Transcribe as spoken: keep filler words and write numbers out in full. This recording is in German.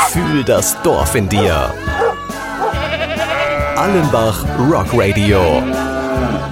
Fühl das Dorf in dir. Allenbach Rock Radio.